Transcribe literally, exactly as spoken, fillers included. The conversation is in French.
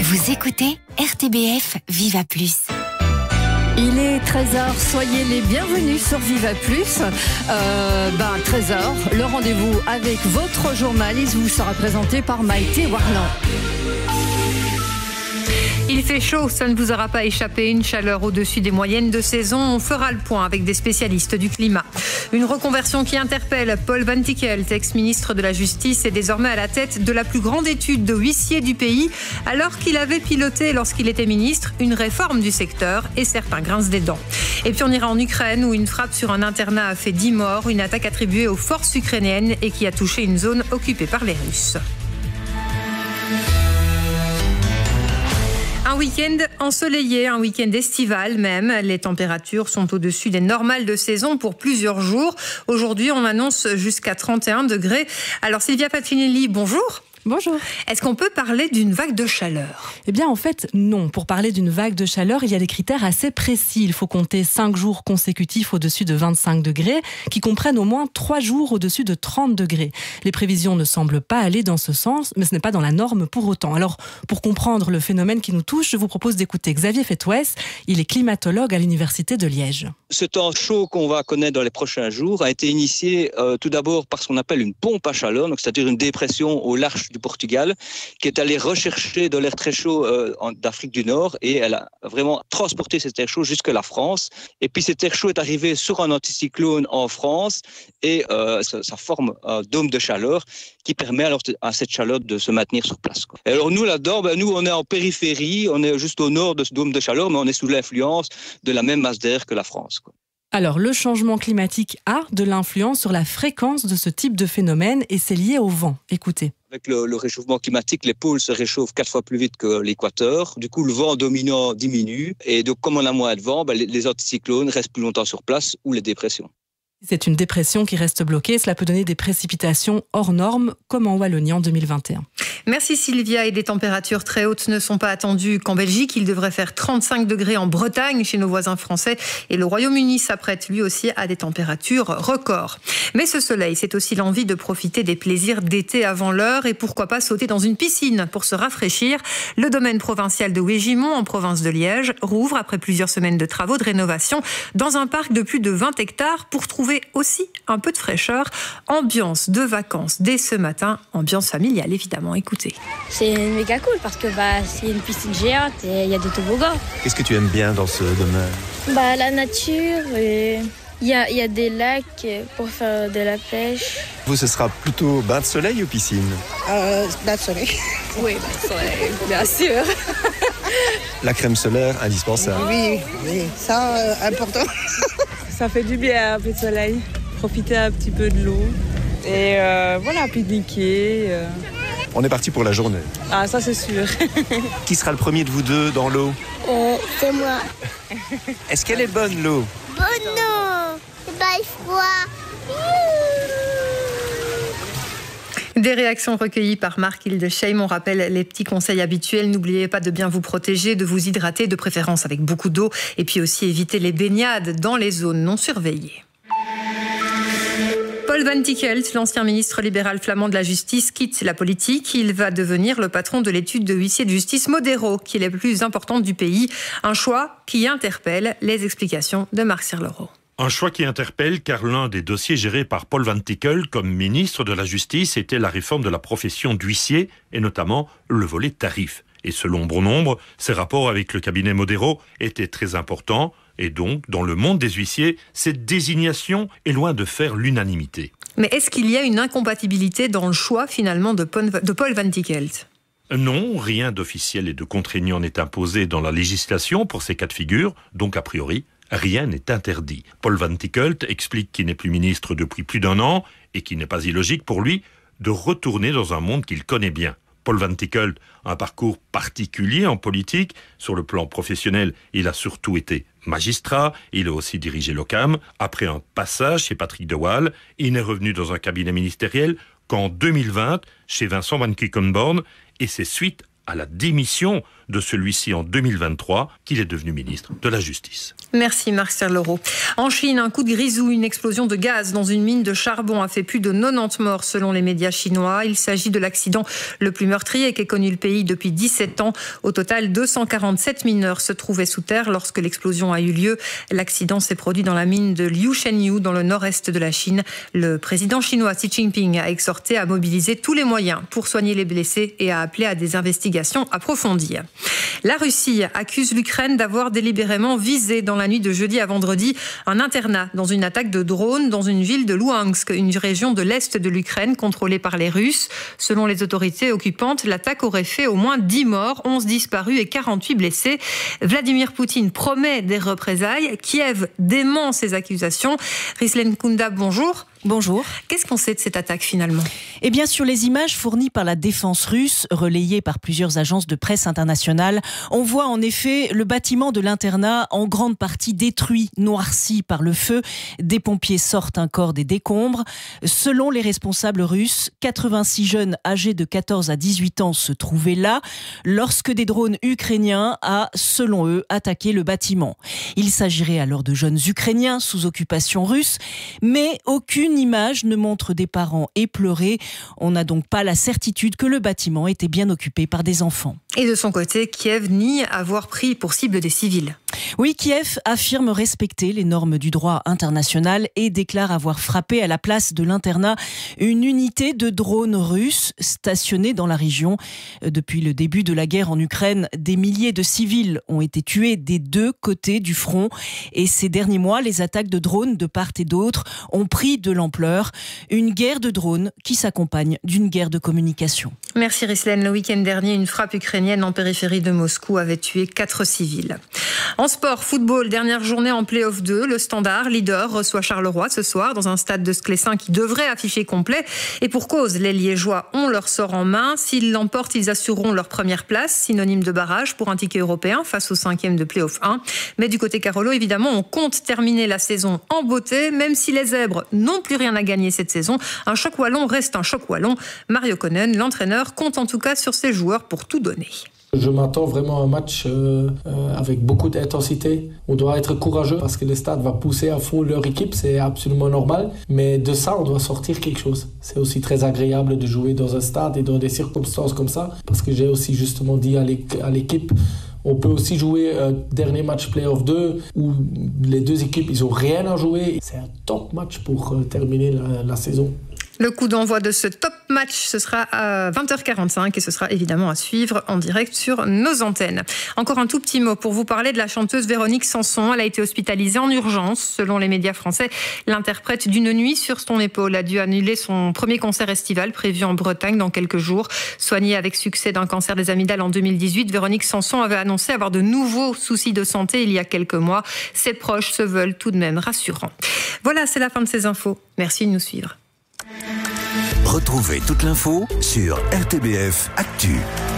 Vous écoutez R T B F Viva Plus. Il est treize heures, soyez les bienvenus sur Viva Plus. Euh, ben, treize heures, le rendez-vous avec votre journaliste vous sera présenté par Maïté Warnan. Il fait chaud, ça ne vous aura pas échappé, une chaleur au-dessus des moyennes de saison. On fera le point avec des spécialistes du climat. Une reconversion qui interpelle. Paul Van Tichelt, ex-ministre de la Justice, est désormais à la tête de la plus grande étude de huissiers du pays, alors qu'il avait piloté, lorsqu'il était ministre, une réforme du secteur et certains grincent des dents. Et puis on ira en Ukraine, où une frappe sur un internat a fait dix morts, une attaque attribuée aux forces ukrainiennes et qui a touché une zone occupée par les Russes. Un week-end ensoleillé, un week-end estival même. Les températures sont au-dessus des normales de saison pour plusieurs jours. Aujourd'hui, on annonce jusqu'à trente et un degrés. Alors Sylvia Patrinelli, bonjour. Bonjour. Est-ce qu'on peut parler d'une vague de chaleur ? Eh bien, en fait, non. Pour parler d'une vague de chaleur, il y a des critères assez précis. Il faut compter cinq jours consécutifs au-dessus de vingt-cinq degrés, qui comprennent au moins trois jours au-dessus de trente degrés. Les prévisions ne semblent pas aller dans ce sens, mais ce n'est pas dans la norme pour autant. Alors, pour comprendre le phénomène qui nous touche, je vous propose d'écouter Xavier Fetouès. Il est climatologue à l'Université de Liège. Ce temps chaud qu'on va connaître dans les prochains jours a été initié euh, tout d'abord par ce qu'on appelle une pompe à chaleur, donc c'est-à-dire une dépression au large du Portugal, qui est allée rechercher de l'air très chaud euh, en, d'Afrique du Nord, et elle a vraiment transporté cet air chaud jusque la France. Et puis cet air chaud est arrivé sur un anticyclone en France, et euh, ça, ça forme un dôme de chaleur qui permet alors à cette chaleur de se maintenir sur place, quoi. Et alors nous là-dedans, ben, nous on est en périphérie, on est juste au nord de ce dôme de chaleur, mais on est sous l'influence de la même masse d'air que la France, quoi. Alors, le changement climatique a de l'influence sur la fréquence de ce type de phénomène et c'est lié au vent. Écoutez. Avec le, le réchauffement climatique, les pôles se réchauffent quatre fois plus vite que l'équateur. Du coup, le vent dominant diminue. Et donc, comme on a moins de vent, ben, les, les anticyclones restent plus longtemps sur place ou les dépressions. C'est une dépression qui reste bloquée. Cela peut donner des précipitations hors normes, comme en Wallonie en deux mille vingt et un. Merci Sylvia. Et des températures très hautes ne sont pas attendues qu'en Belgique. Il devrait faire trente-cinq degrés en Bretagne chez nos voisins français. Et le Royaume-Uni s'apprête lui aussi à des températures records. Mais ce soleil, c'est aussi l'envie de profiter des plaisirs d'été avant l'heure. Et pourquoi pas sauter dans une piscine pour se rafraîchir. Le domaine provincial de Wégimont, en province de Liège, rouvre après plusieurs semaines de travaux de rénovation dans un parc de plus de vingt hectares pour trouver aussi un peu de fraîcheur. Ambiance de vacances dès ce matin, ambiance familiale évidemment. Écoutez. C'est méga cool parce que bah, c'est une piscine géante et il y a des toboggans. Qu'est-ce que tu aimes bien dans ce domaine ? Bah, la nature et il y a, y a des lacs pour faire de la pêche. Vous, ce sera plutôt bain de soleil ou piscine ? Euh, bain de soleil. Oui, bain de soleil, bien sûr. La crème solaire, indispensable. Oui, oui, ça, euh, important. Ça fait du bien, un peu de soleil. Profiter un petit peu de l'eau. Et euh, voilà, pique-niquer. Euh. On est parti pour la journée. Ah, ça c'est sûr. Qui sera le premier de vous deux dans l'eau ? euh, C'est moi. Est-ce qu'elle est bonne, l'eau ? Bon non, c'est pas froid. Des réactions recueillies par Marc Hildesheim. On rappelle les petits conseils habituels. N'oubliez pas de bien vous protéger, de vous hydrater, de préférence avec beaucoup d'eau. Et puis aussi éviter les baignades dans les zones non surveillées. Paul Van Tichelt, l'ancien ministre libéral flamand de la Justice, quitte la politique. Il va devenir le patron de l'étude de huissier de justice Modero, qui est la plus importante du pays. Un choix qui interpelle. Les explications de Marc Sirleroux. Un choix qui interpelle car l'un des dossiers gérés par Paul Van Tichelt comme ministre de la Justice était la réforme de la profession d'huissier et notamment le volet tarif. Et selon bon nombre, ses rapports avec le cabinet Modero étaient très importants et donc, dans le monde des huissiers, cette désignation est loin de faire l'unanimité. Mais est-ce qu'il y a une incompatibilité dans le choix finalement de Paul Van Tichelt ? Non, rien d'officiel et de contraignant n'est imposé dans la législation pour ces cas de figure, donc a priori, rien n'est interdit. Paul Van Tichelt explique qu'il n'est plus ministre depuis plus d'un an et qu'il n'est pas illogique pour lui de retourner dans un monde qu'il connaît bien. Paul Van Tichelt a un parcours particulier en politique. Sur le plan professionnel, il a surtout été magistrat. Il a aussi dirigé l'Ocam. Après un passage chez Patrick de Waal, il n'est revenu dans un cabinet ministériel qu'en deux mille vingt chez Vincent Van Quickenborne. Et c'est suite à la démission de celui-ci en deux mille vingt-trois, qu'il est devenu ministre de la Justice. Merci Marcel Leroux. En Chine, un coup de grisou, une explosion de gaz dans une mine de charbon a fait plus de quatre-vingt-dix morts selon les médias chinois. Il s'agit de l'accident le plus meurtrier qu'ait connu le pays depuis dix-sept ans. Au total, deux cent quarante-sept mineurs se trouvaient sous terre lorsque l'explosion a eu lieu. L'accident s'est produit dans la mine de Liushenyu, dans le nord-est de la Chine. Le président chinois Xi Jinping a exhorté à mobiliser tous les moyens pour soigner les blessés et a appelé à des investigations approfondies. La Russie accuse l'Ukraine d'avoir délibérément visé dans la nuit de jeudi à vendredi un internat dans une attaque de drone dans une ville de Louhansk, une région de l'est de l'Ukraine contrôlée par les Russes. Selon les autorités occupantes, l'attaque aurait fait au moins dix morts, onze disparus et quarante-huit blessés. Vladimir Poutine promet des représailles. Kiev dément ces accusations. Rislen Kunda, bonjour. Bonjour. Qu'est-ce qu'on sait de cette attaque finalement ? Eh bien, sur les images fournies par la défense russe, relayées par plusieurs agences de presse internationales, on voit en effet le bâtiment de l'internat en grande partie détruit, noirci par le feu. Des pompiers sortent un corps des décombres. Selon les responsables russes, quatre-vingt-six jeunes âgés de quatorze à dix-huit ans se trouvaient là lorsque des drones ukrainiens a, selon eux, attaqué le bâtiment. Il s'agirait alors de jeunes Ukrainiens sous occupation russe, mais aucune Une image ne montre des parents éplorés. On n'a donc pas la certitude que le bâtiment était bien occupé par des enfants. Et de son côté, Kiev nie avoir pris pour cible des civils. Oui, Kiev affirme respecter les normes du droit international et déclare avoir frappé à la place de l'internat une unité de drones russes stationnée dans la région. Depuis le début de la guerre en Ukraine, des milliers de civils ont été tués des deux côtés du front. Et ces derniers mois, les attaques de drones de part et d'autre ont pris de l'ampleur. Une guerre de drones qui s'accompagne d'une guerre de communication. Merci Rislen. Le week-end dernier, une frappe ukrainienne en périphérie de Moscou avait tué quatre civils. En sport, football, dernière journée en play-off deux. Le Standard, leader, reçoit Charleroi ce soir dans un stade de Sclessin qui devrait afficher complet. Et pour cause, les Liégeois ont leur sort en main. S'ils l'emportent, ils assureront leur première place, synonyme de barrage pour un ticket européen face au cinquième de play-off un. Mais du côté Carolo, évidemment, on compte terminer la saison en beauté, même si les Zèbres n'ont plus rien à gagner cette saison. Un choc wallon reste un choc wallon. Mario Konen, l'entraîneur, compte en tout cas sur ses joueurs pour tout donner. Je m'attends vraiment à un match euh, euh, avec beaucoup d'intensité. On doit être courageux parce que le stade va pousser à fond leur équipe, c'est absolument normal. Mais de ça, on doit sortir quelque chose. C'est aussi très agréable de jouer dans un stade et dans des circonstances comme ça. Parce que j'ai aussi justement dit à l'équipe, on peut aussi jouer un dernier match play-off deux où les deux équipes, ils n'ont rien à jouer. C'est un top match pour euh, terminer la, la saison. Le coup d'envoi de ce top match, ce sera à vingt heures quarante-cinq et ce sera évidemment à suivre en direct sur nos antennes. Encore un tout petit mot pour vous parler de la chanteuse Véronique Sanson. Elle a été hospitalisée en urgence. Selon les médias français, l'interprète d'une nuit sur son épaule a dû annuler son premier concert estival prévu en Bretagne dans quelques jours. Soignée avec succès d'un cancer des amygdales en deux mille dix-huit, Véronique Sanson avait annoncé avoir de nouveaux soucis de santé il y a quelques mois. Ses proches se veulent tout de même rassurants. Voilà, c'est la fin de ces infos. Merci de nous suivre. Retrouvez toute l'info sur R T B F Actu.